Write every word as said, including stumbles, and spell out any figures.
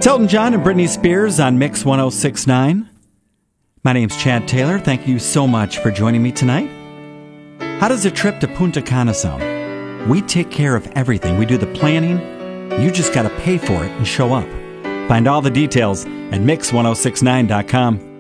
It's Elton John and Britney Spears on Mix one oh six point nine. My name's Chad Taylor. Thank you so much for joining me tonight. How does a trip to Punta Cana sound? We take care of everything. We do the planning. You just got to pay for it and show up. Find all the details at mix ten sixty-nine dot com.